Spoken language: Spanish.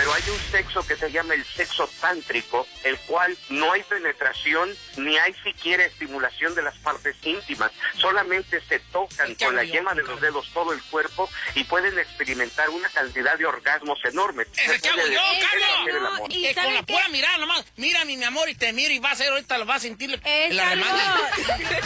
pero hay un sexo que se llama el sexo tántrico, el cual no hay penetración ni hay siquiera estimulación de las partes íntimas, solamente se tocan con la yema de los dedos todo el cuerpo y pueden experimentar una cantidad de orgasmos enormes. ¡Ese que hago yo, Carlos! ¿Y con la qué? pura mirada nomás, mira mi amor y te miro y vas a ver, ahorita lo vas a sentir Es la algo, demanda.